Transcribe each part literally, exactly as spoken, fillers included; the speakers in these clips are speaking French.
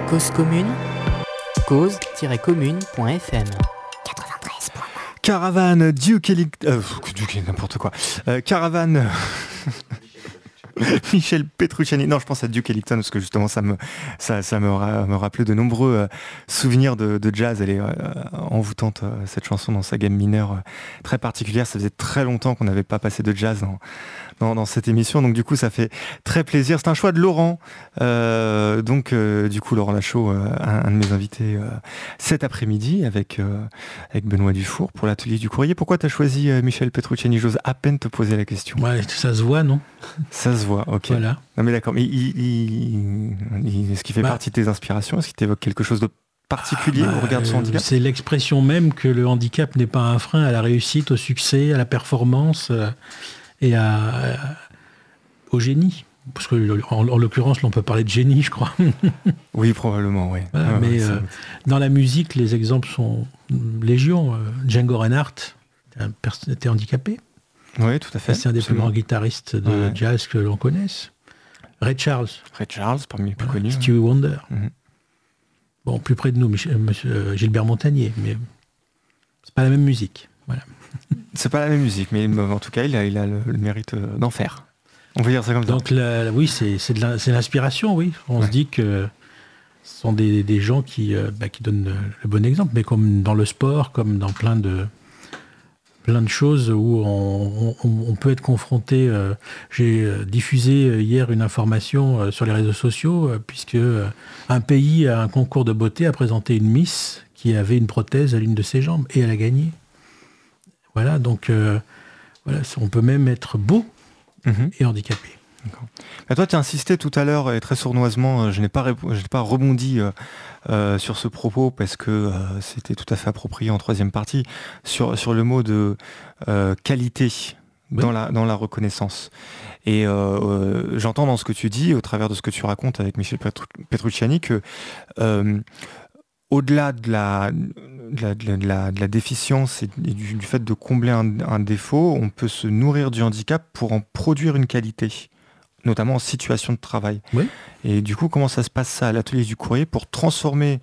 Cause commune, cause-commune point f m. quatre-vingt-treize. Caravane, Duke Ellington... Euh, Duke, n'importe quoi. Euh, Caravane... Michel Petrucciani. Non, je pense à Duke Ellington parce que justement ça me ça ça me, ra- me rappelait de nombreux euh, souvenirs de, de jazz. Elle est euh, envoûtante euh, cette chanson dans sa gamme mineure euh, très particulière. Ça faisait très longtemps qu'on n'avait pas passé de jazz dans, dans dans cette émission, donc du coup ça fait très plaisir. C'est un choix de Laurent, euh, donc euh, du coup Laurent Lachaud, euh, un, un de mes invités euh, cet après-midi avec euh, avec Benoît Dufour pour l'atelier du courrier. Pourquoi t'as choisi euh, Michel Petrucciani? J'ose à peine te poser la question. Ouais, ça se voit, non? Ça se voit, ok. Voilà. Non mais d'accord, mais il, il, il, est-ce qu'il fait bah, partie de tes inspirations? Est-ce qu'il t'évoque quelque chose de particulier ah bah, au regard de son handicap? C'est l'expression même que le handicap n'est pas un frein à la réussite, au succès, à la performance euh, et à, à, au génie. Parce que en, en l'occurrence, là, on peut parler de génie, je crois. Oui, probablement, oui. Voilà, ah, mais ouais, euh, dans la musique, les exemples sont légion. Euh, Django Reinhardt était handicapé. Oui, tout à fait. C'est un des absolument. plus grands guitaristes de ouais. jazz que l'on connaisse. Ray Charles. Ray Charles, parmi les plus voilà. connus. Stevie ouais. Wonder. Mm-hmm. Bon, plus près de nous, Michel, monsieur, euh, Gilbert Montagnier, mais c'est pas la même musique. Voilà. C'est pas la même musique, mais en tout cas, il a, il a le, le mérite d'en faire. On peut dire ça comme ça. Donc, la, oui, c'est, c'est, de la, c'est l'inspiration, oui. On ouais. se dit que ce sont des, des gens qui, euh, bah, qui donnent le bon exemple, mais comme dans le sport, comme dans plein de... plein de choses où on, on, on peut être confronté. Euh, j'ai diffusé hier une information euh, sur les réseaux sociaux, euh, puisque euh, un pays, à un concours de beauté, a présenté une Miss qui avait une prothèse à l'une de ses jambes, et elle a gagné. Voilà, donc euh, voilà, on peut même être beau mmh. et handicapé. D'accord. Bah toi, tu as insisté tout à l'heure, et très sournoisement, je n'ai pas, rép- je n'ai pas rebondi euh, euh, sur ce propos, parce que euh, c'était tout à fait approprié en troisième partie, sur, sur le mot de euh, qualité oui. dans, la, dans la reconnaissance. Et euh, euh, j'entends dans ce que tu dis, au travers de ce que tu racontes avec Michel Petru- Petrucciani, que euh, au-delà de la, de, la, de, la, de, la, de la déficience et du, du fait de combler un, un défaut, on peut se nourrir du handicap pour en produire une qualité, notamment en situation de travail. Oui. Et du coup, comment ça se passe ça à l'atelier du courrier pour transformer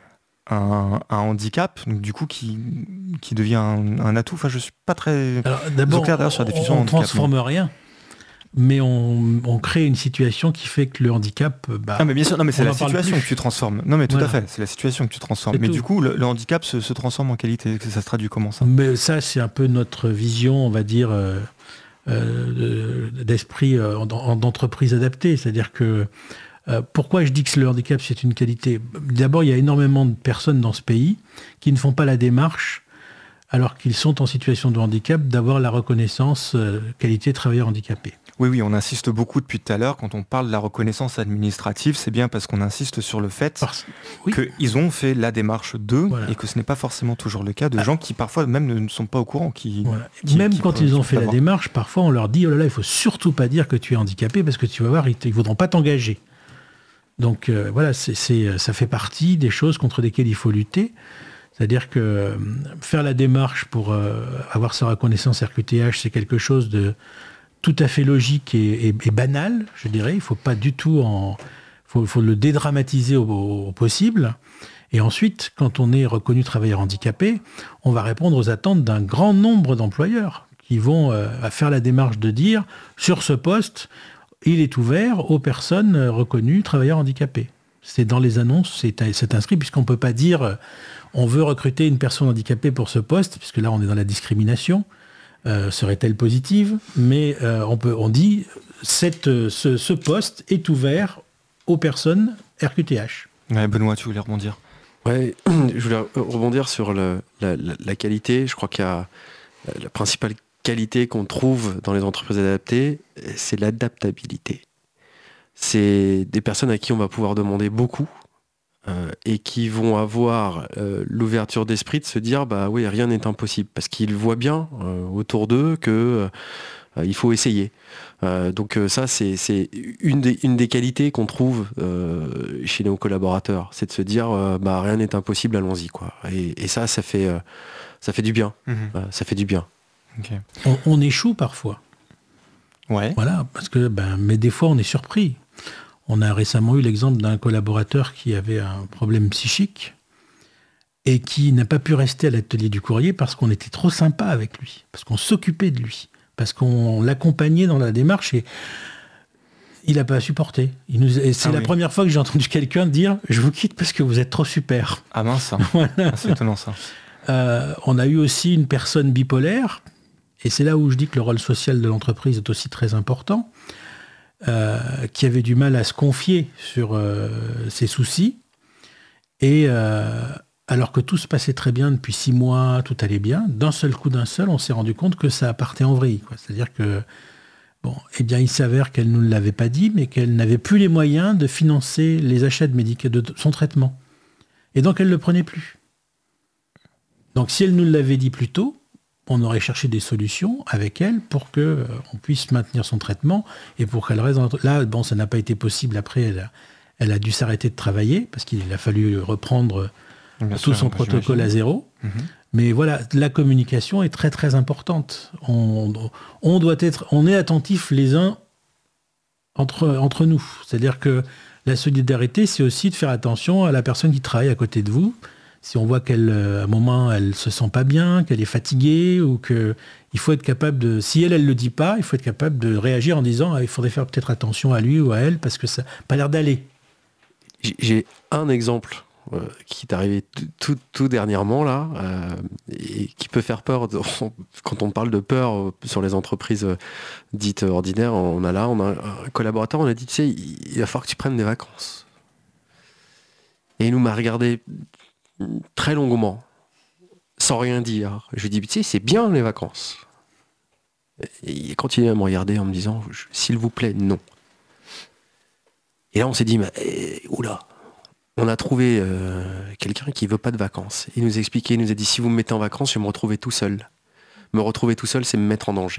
un, un handicap, donc du coup qui, qui devient un, un atout? Enfin, je suis pas très Alors, d'abord, clair d'ailleurs sur la définition on de handicap. On ne transforme rien, mais on, on crée une situation qui fait que le handicap... Bah, ah mais bien sûr, non mais c'est la situation que tu transformes. Non mais tout voilà. à fait, c'est la situation que tu transformes. C'est mais tout. Du coup, le, le handicap se, se transforme en qualité. Ça se traduit comment ça? Mais ça, c'est un peu notre vision, on va dire... Euh, Euh, d'esprit euh, d'entreprise adaptée, c'est-à-dire que euh, pourquoi je dis que le handicap c'est une qualité? D'abord, il y a énormément de personnes dans ce pays qui ne font pas la démarche, alors qu'ils sont en situation de handicap, d'avoir la reconnaissance euh, qualité travailleur handicapé. Oui, oui, on insiste beaucoup depuis tout à l'heure, quand on parle de la reconnaissance administrative, c'est bien parce qu'on insiste sur le fait parce... oui. qu'ils ont fait la démarche d'eux, voilà. Et que ce n'est pas forcément toujours le cas de ah. gens qui parfois même ne sont pas au courant. Qui, voilà. qui même qui quand ils ont fait la démarche, parfois on leur dit « Oh là là, il ne faut surtout pas dire que tu es handicapé parce que tu vas voir, ils ne voudront pas t'engager. » Donc euh, voilà, c'est, c'est, ça fait partie des choses contre lesquelles il faut lutter. C'est-à-dire que euh, faire la démarche pour euh, avoir sa reconnaissance R Q T H, c'est quelque chose de tout à fait logique et, et, et banal, je dirais. Il ne faut pas du tout en... faut, faut le dédramatiser au, au possible. Et ensuite, quand on est reconnu travailleur handicapé, on va répondre aux attentes d'un grand nombre d'employeurs qui vont euh, faire la démarche de dire, sur ce poste, il est ouvert aux personnes reconnues travailleurs handicapés. C'est dans les annonces, c'est, c'est inscrit, puisqu'on ne peut pas dire euh, on veut recruter une personne handicapée pour ce poste, puisque là, on est dans la discrimination. Euh, serait-elle positive? Mais euh, on, peut, on dit cette, ce, ce poste est ouvert aux personnes R Q T H. Ouais, Benoît, tu voulais rebondir? Ouais, je voulais rebondir sur le, la, la, la qualité. Je crois qu'il y a la principale qualité qu'on trouve dans les entreprises adaptées, c'est l'adaptabilité. C'est des personnes à qui on va pouvoir demander beaucoup euh, et qui vont avoir euh, l'ouverture d'esprit de se dire bah oui, rien n'est impossible, parce qu'ils voient bien euh, autour d'eux que euh, il faut essayer. Euh, donc euh, ça, c'est, c'est une, des, une des qualités qu'on trouve euh, chez nos collaborateurs, c'est de se dire euh, bah rien n'est impossible, allons-y quoi. Et, et ça, ça fait euh, ça fait du bien. Mmh. Euh, ça fait du bien. Okay. On, on échoue parfois. Ouais. Voilà, parce que ben, mais des fois on est surpris. On a récemment eu l'exemple d'un collaborateur qui avait un problème psychique et qui n'a pas pu rester à l'atelier du courrier parce qu'on était trop sympa avec lui, parce qu'on s'occupait de lui, parce qu'on l'accompagnait dans la démarche et il n'a pas supporté. Il nous... et c'est ah la oui. première fois que j'ai entendu quelqu'un dire « Je vous quitte parce que vous êtes trop super ». Ah mince, voilà. Ah, c'est étonnant ça. Euh, on a eu aussi une personne bipolaire, et c'est là où je dis que le rôle social de l'entreprise est aussi très important, euh, qui avait du mal à se confier sur euh, ses soucis, et euh, alors que tout se passait très bien depuis six mois, tout allait bien, d'un seul coup d'un seul, on s'est rendu compte que ça partait en vrille, quoi. C'est-à-dire que, bon, eh bien, il s'avère qu'elle ne nous l'avait pas dit, mais qu'elle n'avait plus les moyens de financer les achats de médicaments, de son traitement. Et donc, elle ne le prenait plus. Donc, si elle nous l'avait dit plus tôt, on aurait cherché des solutions avec elle pour qu'on euh, puisse maintenir son traitement et pour qu'elle reste dans notre... Là, bon, ça n'a pas été possible. Après, elle a, elle a dû s'arrêter de travailler parce qu'il a fallu reprendre Bien tout sûr, son protocole j'imagine. à zéro. Mm-hmm. Mais voilà, la communication est très, très importante. On, on doit être... On est attentifs les uns entre, entre nous. C'est-à-dire que la solidarité, c'est aussi de faire attention à la personne qui travaille à côté de vous. Si on voit qu'à un moment, elle se sent pas bien, qu'elle est fatiguée, ou que il faut être capable de... Si elle, elle le dit pas, il faut être capable de réagir en disant ah, il faudrait faire peut-être attention à lui ou à elle, parce que ça n'a pas l'air d'aller. J'ai un exemple euh, qui est arrivé tout, tout, tout dernièrement, là, euh, et qui peut faire peur. De, quand on parle de peur euh, sur les entreprises euh, dites ordinaires, on a là, on a un collaborateur, on a dit, tu sais, il, il va falloir que tu prennes des vacances. Et il nous m'a regardé très longuement, sans rien dire. Je lui dis, tu sais, c'est bien les vacances. Et il continue à me regarder en me disant, s'il vous plaît, non. Et là, on s'est dit, mais, eh, oula, on a trouvé euh, quelqu'un qui veut pas de vacances. Il nous expliquait, il nous a dit, si vous me mettez en vacances, je vais me retrouver tout seul. Me retrouver tout seul, c'est me mettre en danger.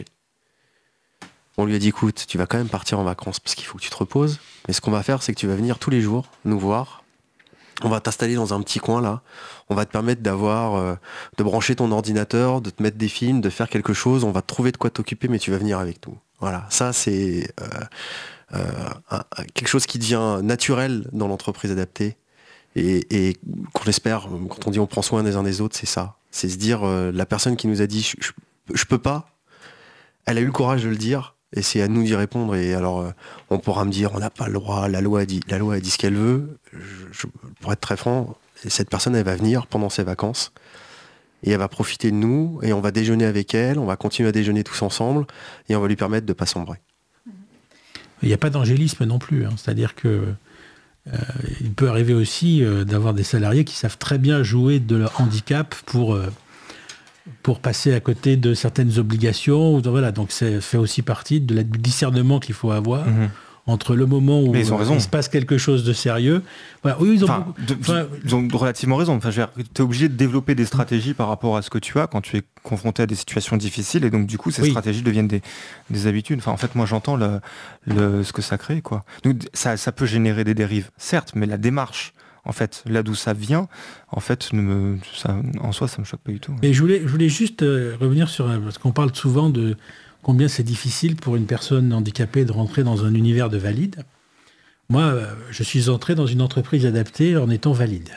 On lui a dit, écoute, tu vas quand même partir en vacances parce qu'il faut que tu te reposes. Mais ce qu'on va faire, c'est que tu vas venir tous les jours nous voir. On va t'installer dans un petit coin là, on va te permettre d'avoir, euh, de brancher ton ordinateur, de te mettre des films, de faire quelque chose, on va te trouver de quoi t'occuper, mais tu vas venir avec nous. Voilà, ça c'est euh, euh, un, un, quelque chose qui devient naturel dans l'entreprise adaptée et, et qu'on espère, quand on dit on prend soin des uns des autres, c'est ça. C'est se dire, euh, la personne qui nous a dit je, je, je peux pas, elle a eu le courage de le dire. Et c'est à nous d'y répondre. Et alors, euh, on pourra me dire, on n'a pas le droit, la loi a dit, la loi a dit ce qu'elle veut. Je, je, pour être très franc, cette personne, elle va venir pendant ses vacances. Et elle va profiter de nous. Et on va déjeuner avec elle. On va continuer à déjeuner tous ensemble. Et on va lui permettre de ne pas sombrer. Il n'y a pas d'angélisme non plus. Hein. C'est-à-dire que euh, il peut arriver aussi euh, d'avoir des salariés qui savent très bien jouer de leur handicap pour... Euh, pour passer à côté de certaines obligations. Voilà, donc ça fait aussi partie de la, du discernement qu'il faut avoir mmh. entre le moment où ils euh, il se passe quelque chose de sérieux. Voilà, oui, ils, ont enfin, beaucoup, de, enfin, ils ont relativement raison. Enfin, tu es obligé de développer des stratégies par rapport à ce que tu as quand tu es confronté à des situations difficiles et donc du coup ces oui. stratégies deviennent des, des habitudes. Enfin, en fait, moi j'entends le, le, ce que ça crée, quoi. Donc, ça, ça peut générer des dérives, certes, mais la démarche, en fait, là d'où ça vient, en fait, ne me, ça, en soi, ça me choque pas du tout. Et je voulais, je voulais juste euh, revenir sur, parce qu'on parle souvent de combien c'est difficile pour une personne handicapée de rentrer dans un univers de valide. Moi, euh, je suis entré dans une entreprise adaptée en étant valide.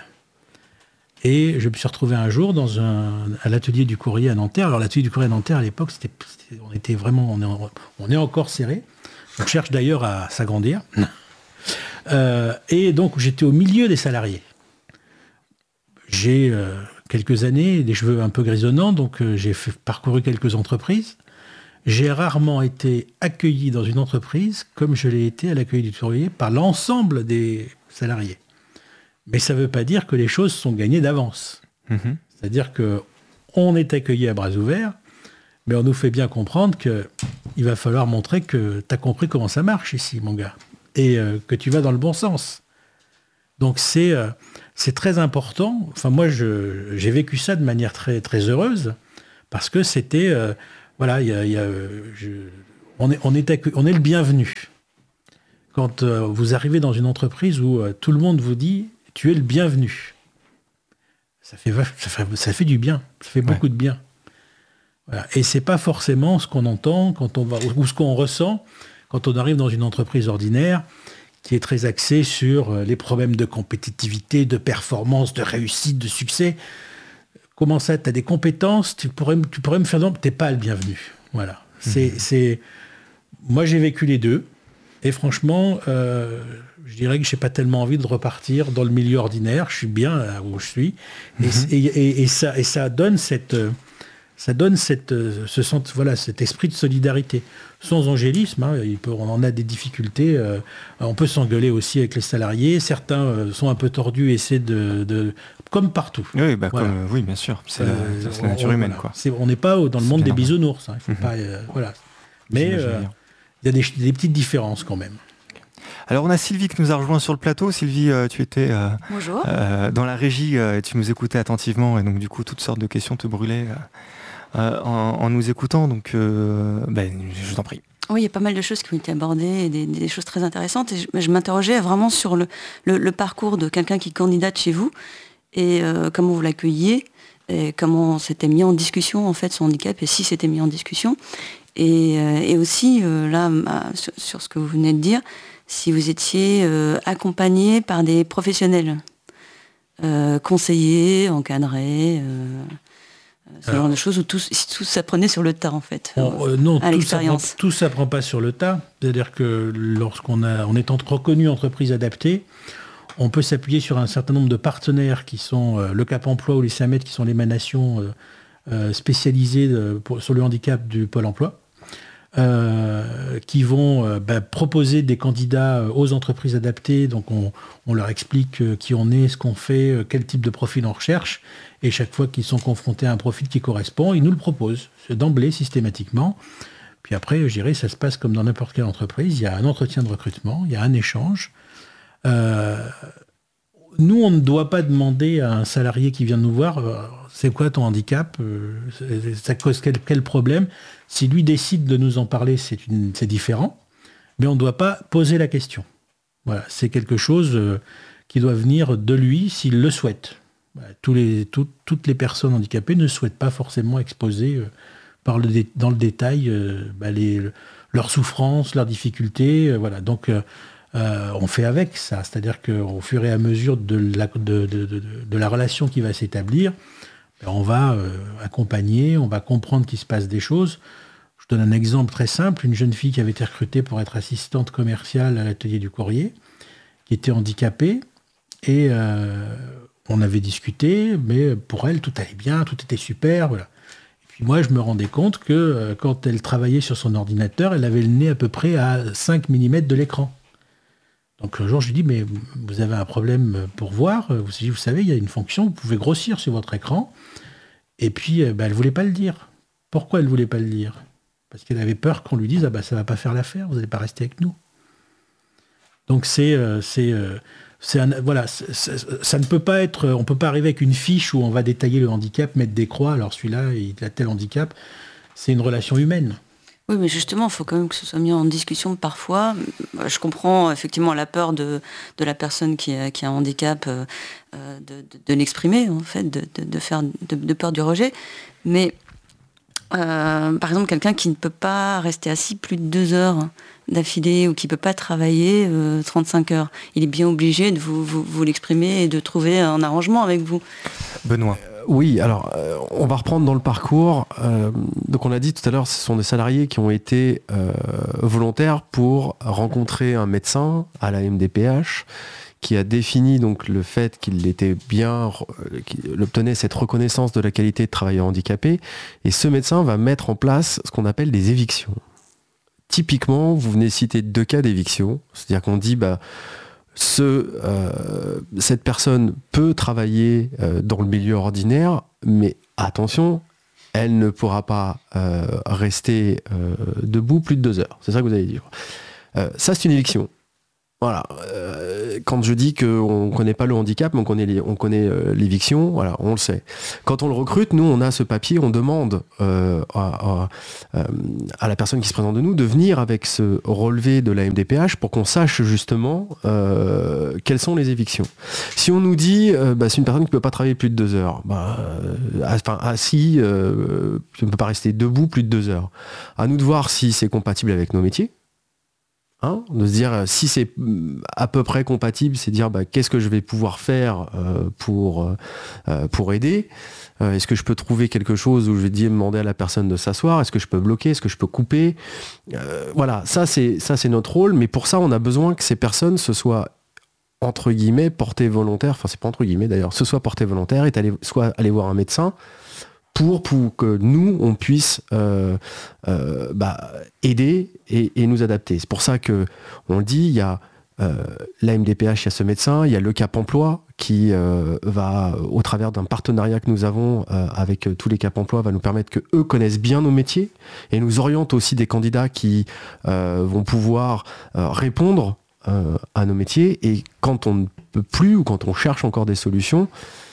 Et je me suis retrouvé un jour dans un, à l'atelier du courrier à Nanterre. Alors l'atelier du courrier à Nanterre, à l'époque, c'était, c'était, on était vraiment, on est, on est encore serré. On cherche d'ailleurs à s'agrandir. Euh, et donc j'étais au milieu des salariés. J'ai euh, quelques années, des cheveux un peu grisonnants, donc euh, j'ai fait, parcouru quelques entreprises. J'ai rarement été accueilli dans une entreprise comme je l'ai été à l'accueil du courrier par l'ensemble des salariés. Mais ça ne veut pas dire que les choses sont gagnées d'avance. Mmh. C'est-à-dire qu'on est accueilli à bras ouverts, mais on nous fait bien comprendre qu'il va falloir montrer que tu as compris comment ça marche ici, mon gars. Et euh, que tu vas dans le bon sens. Donc c'est, euh, c'est très important. Enfin, moi, je, j'ai vécu ça de manière très, très heureuse, parce que c'était... Euh, voilà, y a, y a, je, on, est, on, est accu- on est le bienvenu. Quand euh, vous arrivez dans une entreprise où euh, tout le monde vous dit « tu es le bienvenu », ça fait, ça fait, ça fait du bien, ça fait beaucoup ouais. de bien. Voilà. Et c'est pas forcément ce qu'on entend quand on va, ou ce qu'on ressent quand on arrive dans une entreprise ordinaire qui est très axé sur les problèmes de compétitivité, de performance, de réussite, de succès. Comment ça, tu as des compétences, tu pourrais, tu pourrais me faire non, tu n'es pas le bienvenu. Voilà. C'est, mmh. c'est... Moi, j'ai vécu les deux. Et franchement, euh, je dirais que je n'ai pas tellement envie de repartir dans le milieu ordinaire. Je suis bien là où je suis. Mmh. Et, et, et, et, ça, et ça donne, cette, ça donne cette, ce, voilà, cet esprit de solidarité. Sans angélisme, hein, il peut, on en a des difficultés. Euh, on peut s'engueuler aussi avec les salariés. Certains euh, sont un peu tordus et essaient de... de comme partout. Oui, bah voilà. comme, oui, bien sûr. C'est, euh, la, c'est la nature on, humaine. Voilà. Quoi. C'est, on n'est pas dans le c'est monde des normal. bisounours. Hein, il faut mmh. pas, euh, voilà. Mais euh, il y a des, des petites différences quand même. Alors on a Sylvie qui nous a rejoint sur le plateau. Sylvie, euh, tu étais euh, Bonjour. Euh, dans la régie euh, et tu nous écoutais attentivement et donc du coup toutes sortes de questions te brûlaient euh, en, en nous écoutant. Donc euh, ben, je t'en prie. Oui, il y a pas mal de choses qui ont été abordées, et des, des choses très intéressantes. Et je, je m'interrogeais vraiment sur le, le, le parcours de quelqu'un qui candidate chez vous et euh, comment vous l'accueilliez, et comment c'était mis en discussion en fait son handicap et si c'était mis en discussion. Et, euh, et aussi, euh, là, sur, sur ce que vous venez de dire, si vous étiez euh, accompagné par des professionnels, euh, conseillers, encadrés, euh, ce Alors, genre de choses où tout, tout s'apprenait sur le tas, en fait, on, euh, non, à tout l'expérience. S'apprend, tout s'apprend pas sur le tas. C'est-à-dire que lorsqu'on a, on est entre reconnu entreprise adaptée, on peut s'appuyer sur un certain nombre de partenaires qui sont euh, le Cap Emploi ou les C A M E D, qui sont l'émanation euh, euh, spécialisée de, pour, sur le handicap du Pôle Emploi. Euh, qui vont euh, bah, proposer des candidats aux entreprises adaptées. Donc on, on leur explique euh, qui on est, ce qu'on fait, euh, quel type de profil on recherche. Et chaque fois qu'ils sont confrontés à un profil qui correspond, ils nous le proposent, c'est d'emblée, systématiquement. Puis après, je dirais, ça se passe comme dans n'importe quelle entreprise. Il y a un entretien de recrutement, il y a un échange. Euh, nous, on ne doit pas demander à un salarié qui vient nous voir euh, c'est quoi ton handicap, euh, ça cause quel, quel problème. Si lui décide de nous en parler, c'est, une, c'est différent, mais on ne doit pas poser la question. Voilà, c'est quelque chose euh, qui doit venir de lui s'il le souhaite. Voilà, tous les, tout, toutes les personnes handicapées ne souhaitent pas forcément exposer euh, par le dé, dans le détail euh, bah, les, leurs souffrances, leurs difficultés. Euh, voilà. Donc euh, euh, on fait avec ça, c'est-à-dire qu'au fur et à mesure de la, de, de, de, de la relation qui va s'établir, on va euh, accompagner, on va comprendre qu'il se passe des choses. Je donne un exemple très simple. Une jeune fille qui avait été recrutée pour être assistante commerciale à l'atelier du courrier, qui était handicapée, et euh, on avait discuté, mais pour elle, tout allait bien, tout était super. Voilà. Et puis moi, je me rendais compte que euh, quand elle travaillait sur son ordinateur, elle avait le nez à peu près à cinq millimètres de l'écran. Donc un jour, je lui dis, mais vous avez un problème pour voir. Vous, vous savez, il y a une fonction, vous pouvez grossir sur votre écran. Et puis, ben, elle ne voulait pas le dire. Pourquoi elle ne voulait pas le dire ? Parce qu'elle avait peur qu'on lui dise, ah ben, ça ne va pas faire l'affaire, vous n'allez pas rester avec nous. Donc c'est... Euh, c'est, euh, c'est un, voilà, c'est, c'est, ça ne peut pas être... On ne peut pas arriver avec une fiche où on va détailler le handicap, mettre des croix, alors celui-là, il a tel handicap. C'est une relation humaine. Oui, mais justement, il faut quand même que ce soit mis en discussion parfois. Je comprends effectivement la peur de, de la personne qui a, qui a un handicap, euh, de, de, de l'exprimer, en fait, de, de, de faire de, de peur du rejet. Mais, euh, par exemple, quelqu'un qui ne peut pas rester assis plus de deux heures d'affilée ou qui ne peut pas travailler euh, trente-cinq heures, il est bien obligé de vous, vous, vous l'exprimer et de trouver un arrangement avec vous. Benoît. Oui, alors euh, on va reprendre dans le parcours. Euh, donc on a dit tout à l'heure, ce sont des salariés qui ont été euh, volontaires pour rencontrer un médecin à la M D P H qui a défini donc le fait qu'il était bien, euh, qu'il obtenait cette reconnaissance de la qualité de travailleur handicapé. Et ce médecin va mettre en place ce qu'on appelle des évictions. Typiquement, vous venez citer deux cas d'éviction, c'est-à-dire qu'on dit bah Ce, euh, cette personne peut travailler euh, dans le milieu ordinaire, mais attention, elle ne pourra pas euh, rester euh, debout plus de deux heures. C'est ça que vous allez dire. Euh, ça, c'est une éviction. Voilà. Euh, quand je dis qu'on ne connaît pas le handicap, mais on connaît, les, on connaît euh, l'éviction, voilà, on le sait. Quand on le recrute, nous, on a ce papier, on demande euh, à, à, à la personne qui se présente de nous de venir avec ce relevé de la M D P H pour qu'on sache justement euh, quelles sont les évictions. Si on nous dit, euh, bah, c'est une personne qui ne peut pas travailler plus de deux heures, bah, euh, enfin, assis, euh, je ne peux pas rester debout plus de deux heures. À nous de voir si c'est compatible avec nos métiers. Hein, de se dire si c'est à peu près compatible, c'est dire bah, qu'est-ce que je vais pouvoir faire euh, pour, euh, pour aider. Euh, est-ce que je peux trouver quelque chose où je vais demander à la personne de s'asseoir? Est-ce que je peux bloquer? Est-ce que je peux couper? euh, Voilà, ça c'est, ça c'est notre rôle, mais pour ça on a besoin que ces personnes se soient entre guillemets portées volontaires, enfin c'est pas entre guillemets d'ailleurs, se soient portées volontaires et aller, soit aller voir un médecin Pour, pour que nous, on puisse euh, euh, bah, aider et, et nous adapter. C'est pour ça qu'on le dit, il y a euh, la M D P H, il y a ce médecin, il y a le Cap Emploi qui euh, va, au travers d'un partenariat que nous avons euh, avec tous les Cap Emploi, va nous permettre qu'eux connaissent bien nos métiers et nous orientent aussi des candidats qui euh, vont pouvoir euh, répondre euh, à nos métiers. Et quand on ne peut plus ou quand on cherche encore des solutions,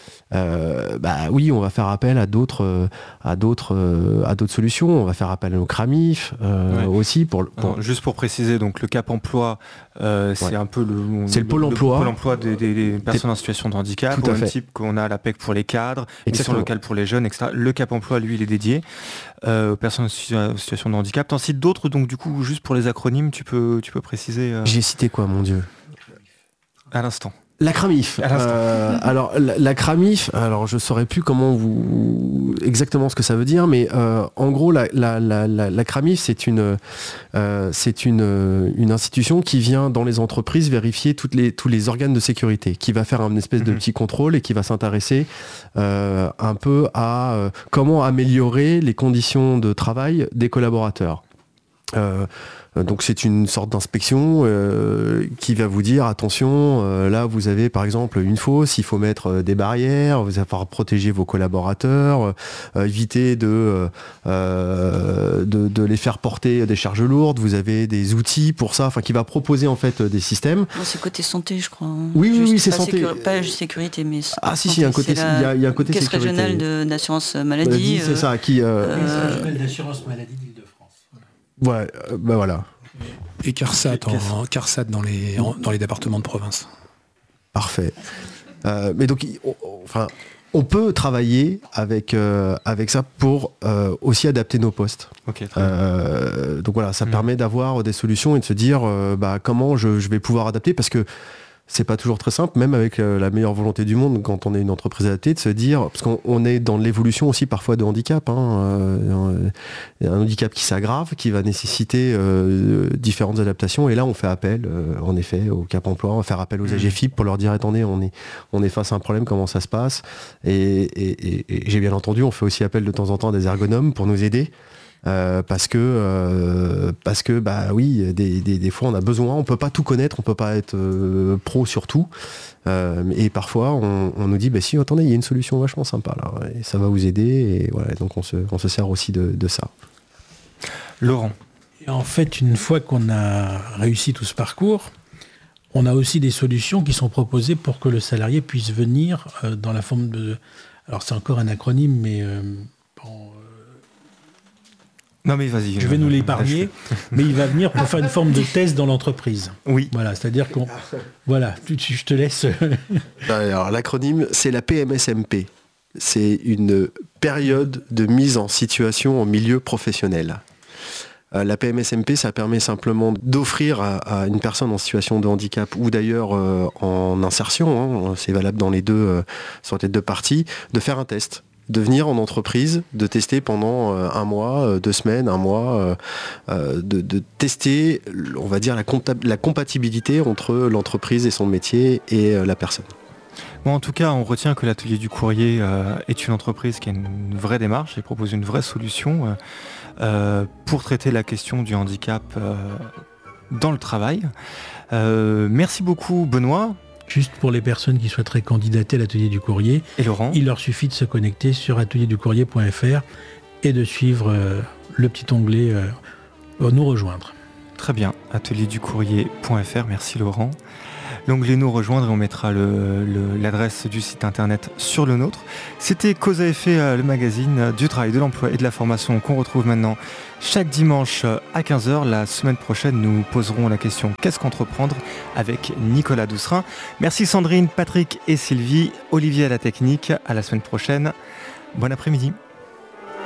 Euh, bah oui, on va faire appel à d'autres, euh, à d'autres, euh, à d'autres solutions. On va faire appel à nos CRAMIF euh, ouais. aussi pour, pour... Alors, juste pour préciser, donc le Cap Emploi, euh, c'est ouais. un peu le, c'est le, le pôle emploi, le pôle emploi des, des, des personnes en situation de handicap, au même type qu'on a à la P E C pour les cadres, mission locale pour les jeunes, et cetera. Le Cap Emploi, lui, il est dédié euh, aux personnes en situation de handicap. T'en cites d'autres, donc du coup, juste pour les acronymes, tu peux, tu peux préciser. Euh... J'ai cité quoi, mon Dieu? À l'instant. La CRAMIF. Euh, alors la, la CRAMIF, alors je saurais plus comment vous exactement ce que ça veut dire, mais euh, en gros la, la, la, la, la CRAMIF c'est une euh, c'est une, une institution qui vient dans les entreprises vérifier toutes les, tous les organes de sécurité, qui va faire un espèce de petit contrôle et qui va s'intéresser euh, un peu à euh, comment améliorer les conditions de travail des collaborateurs. Euh, Donc c'est une sorte d'inspection euh, qui va vous dire attention, euh, là vous avez par exemple une fosse, il faut mettre des barrières, vous allez falloir protéger vos collaborateurs, euh, éviter de, euh, de, de les faire porter des charges lourdes, vous avez des outils pour ça, enfin qui va proposer en fait des systèmes. Bon, c'est côté santé je crois. Hein. Oui, oui, oui, c'est pas santé. Sécur... Pas juste sécurité, mais ah si, si, il y a un côté, il y a, il y a un côté caisse sécurité. régionale de, d'assurance maladie. maladie euh, c'est ça, qui... Euh... Caisse régionale d'assurance maladie d'Île-de-France. Ouais, euh, bah voilà. Et CARSAT, en, CARSAT dans, les, en, dans les départements de province. Parfait. Euh, mais donc, on, enfin, on peut travailler avec, euh, avec ça pour euh, aussi adapter nos postes. Okay, euh, donc voilà, ça mmh. permet d'avoir des solutions et de se dire euh, bah, comment je, je vais pouvoir adapter, parce que c'est pas toujours très simple, même avec euh, la meilleure volonté du monde, quand on est une entreprise adaptée, de se dire, parce qu'on on est dans l'évolution aussi parfois de handicap, hein, euh, un handicap qui s'aggrave, qui va nécessiter euh, différentes adaptations, et là on fait appel, euh, en effet, au Cap Emploi, on va faire appel aux A G F I P pour leur dire, attendez, on est, on est face à un problème, comment ça se passe, et, et, et, et j'ai bien entendu, on fait aussi appel de temps en temps à des ergonomes pour nous aider. Euh, parce que euh, parce que bah oui des, des, des fois on a besoin, on peut pas tout connaître, on peut pas être euh, pro sur tout, euh, et parfois on, on nous dit bah si attendez il y a une solution vachement sympa là et ça va vous aider, et voilà, donc on se, on se sert aussi de, de ça. Laurent. Et en fait, une fois qu'on a réussi tout ce parcours, on a aussi des solutions qui sont proposées pour que le salarié puisse venir euh, dans la forme de, alors c'est encore un acronyme mais euh, bon, Non mais vas-y. Je vais nous l'épargner, mais il va venir pour faire une forme de test dans l'entreprise. Oui. Voilà, c'est-à-dire qu'on... Voilà, je te laisse... Alors l'acronyme, c'est la P M S M P. C'est une période de mise en situation en milieu professionnel. Euh, la P M S M P, ça permet simplement d'offrir à, à une personne en situation de handicap, ou d'ailleurs euh, en insertion, hein, c'est valable dans les deux, euh, sur les deux parties, de faire un test. De venir en entreprise, de tester pendant euh, un mois, euh, deux semaines, un mois, euh, euh, de, de tester, on va dire, la, compta- la compatibilité entre l'entreprise et son métier et euh, la personne. Bon, en tout cas, on retient que l'Atelier du Courrier euh, est une entreprise qui a une vraie démarche et propose une vraie solution euh, pour traiter la question du handicap euh, dans le travail. Euh, merci beaucoup, Benoît. Juste pour les personnes qui souhaiteraient candidater à l'Atelier du Courrier, et Laurent, il leur suffit de se connecter sur atelier du courrier point f r et de suivre euh, le petit onglet euh, « Nous rejoindre ». Très bien, atelier du courrier point f r, merci Laurent. L'onglet Nous rejoindre, et on mettra le, le, l'adresse du site internet sur le nôtre. C'était Cause à effet, le magazine du travail, de l'emploi et de la formation qu'on retrouve maintenant chaque dimanche à quinze heures. La semaine prochaine, nous poserons la question « Qu'est-ce qu'entreprendre ?» avec Nicolas Doucerin. Merci Sandrine, Patrick et Sylvie. Olivier à la technique. À la semaine prochaine. Bon après-midi.